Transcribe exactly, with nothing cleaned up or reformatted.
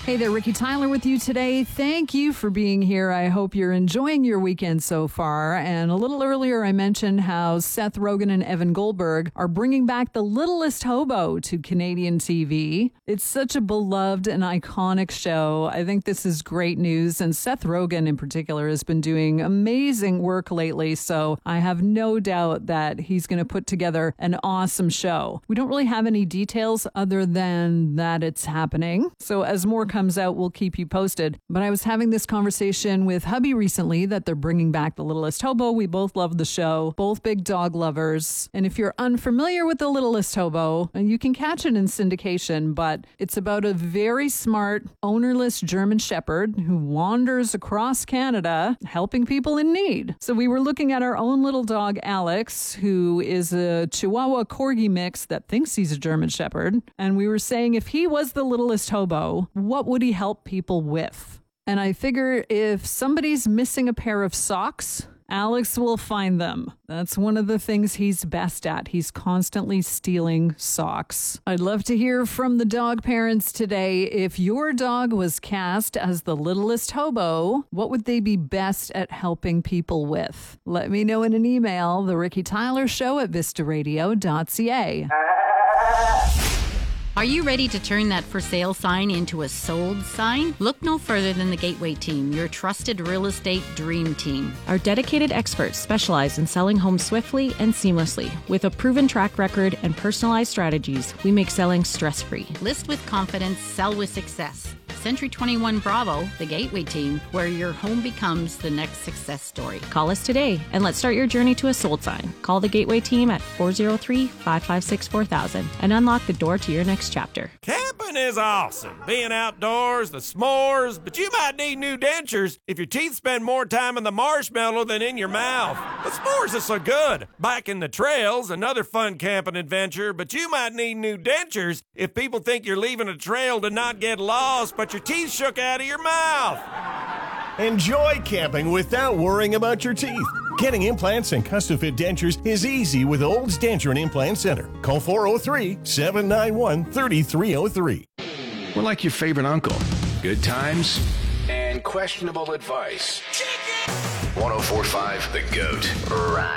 Hey there, Ricky Tyler with you today. Thank you for being here. I hope you're enjoying your weekend so far. And a little earlier, I mentioned how Seth Rogen and Evan Goldberg are bringing back The Littlest Hobo to Canadian T V. It's such a beloved and iconic show. I think this is great news. And Seth Rogen in particular has been doing amazing work lately. So I have no doubt that he's going to put together an awesome show. We don't really have any details other than that it's happening. So as more comes out, we'll keep you posted. But I was having this conversation with hubby recently that they're bringing back The Littlest Hobo. We both love the show, both big dog lovers. And if you're unfamiliar with The Littlest Hobo, you can catch it in syndication, but it's about a very smart, ownerless German Shepherd who wanders across Canada helping people in need. So we were looking at our own little dog, Alex, who is a Chihuahua Corgi mix that thinks he's a German Shepherd. And we were saying if he was the littlest hobo, what would he help people with? And I figure if somebody's missing a pair of socks, Alex will find them. That's one of the things he's best at. He's constantly stealing socks. I'd love to hear from the dog parents today. If your dog was cast as the littlest hobo, what would they be best at helping people with? Let me know in an email, the Ricky Tyler Show at vista radio dot c a. Are you ready to turn that for sale sign into a sold sign? Look no further than the Gateway Team, your trusted real estate dream team. Our dedicated experts specialize in selling homes swiftly and seamlessly. With a proven track record and personalized strategies, we make selling stress-free. List with confidence, sell with success. Century twenty-one Bravo, the Gateway Team, where your home becomes the next success story. Call us today and let's start your journey to a sold sign. Call the Gateway Team at four oh three, five five six, four thousand and unlock the door to your next chapter. Camping is awesome. Being outdoors, the s'mores, but you might need new dentures if your teeth spend more time in the marshmallow than in your mouth. The s'mores are so good. Biking the trails, another fun camping adventure, but you might need new dentures if people think you're leaving a trail to not get lost, but your teeth shook out of your mouth. Enjoy camping without worrying about your teeth. Getting implants and custom-fit dentures is easy with Olds Denture and Implant Center. Call four oh three, seven nine one, three three oh three. We're like your favorite uncle. Good times and questionable advice. one oh four point five The Goat. Right.